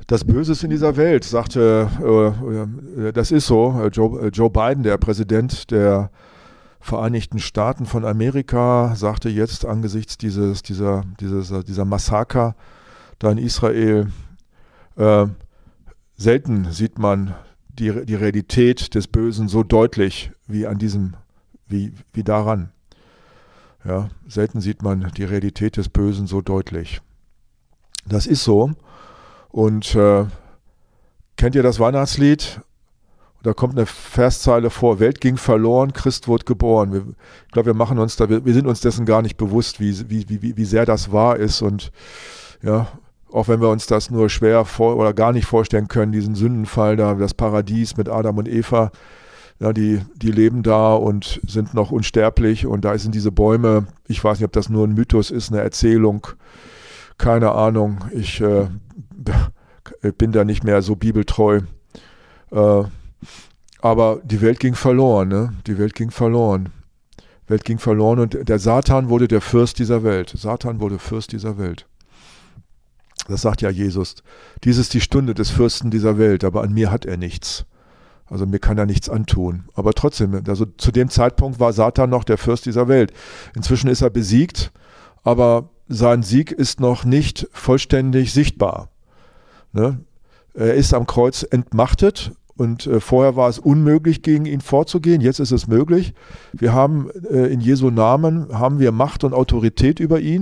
Das Böse ist in dieser Welt, sagte, das ist so. Joe Biden, der Präsident der Vereinigten Staaten von Amerika, sagte jetzt angesichts dieser Massaker da in Israel, selten sieht man die Realität des Bösen so deutlich wie daran. Ja, selten sieht man die Realität des Bösen so deutlich. Das ist so. Und kennt ihr das Weihnachtslied? Da kommt eine Verszeile vor: Welt ging verloren, Christ wurde geboren. Ich glaube, wir sind uns dessen gar nicht bewusst, wie sehr das wahr ist. Und ja, auch wenn wir uns das nur schwer oder gar nicht vorstellen können, diesen Sündenfall da, das Paradies mit Adam und Eva, ja, die leben da und sind noch unsterblich, und da sind diese Bäume. Ich weiß nicht, ob das nur ein Mythos ist, eine Erzählung, keine Ahnung. Ich bin da nicht mehr so bibeltreu. Aber die Welt ging verloren, ne? Die Welt ging verloren. Welt ging verloren, und der Satan wurde der Fürst dieser Welt. Satan wurde Fürst dieser Welt. Das sagt ja Jesus. Dies ist die Stunde des Fürsten dieser Welt, aber an mir hat er nichts. Also mir kann er nichts antun. Aber trotzdem, also zu dem Zeitpunkt war Satan noch der Fürst dieser Welt. Inzwischen ist er besiegt, aber sein Sieg ist noch nicht vollständig sichtbar. Ne? Er ist am Kreuz entmachtet, und vorher war es unmöglich, gegen ihn vorzugehen. Jetzt ist es möglich. Wir haben in Jesu Namen haben wir Macht und Autorität über ihn.